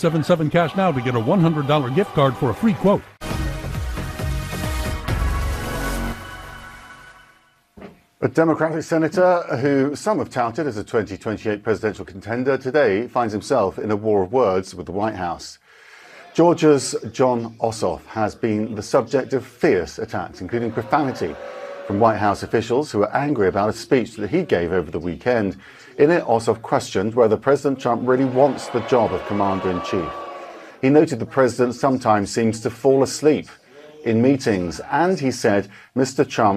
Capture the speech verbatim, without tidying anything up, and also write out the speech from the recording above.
seven seven cash now to get a one hundred dollars gift card for a free quote. A Democratic senator who some have touted as a twenty twenty-eight presidential contender today finds himself in a war of words with the White House. Georgia's Jon Ossoff has been the subject of fierce attacks, including profanity, from White House officials who are angry about a speech that he gave over the weekend. In it, Ossoff questioned whether President Trump really wants the job of commander-in-chief. He noted the president sometimes seems to fall asleep in meetings, and he said Mister Trump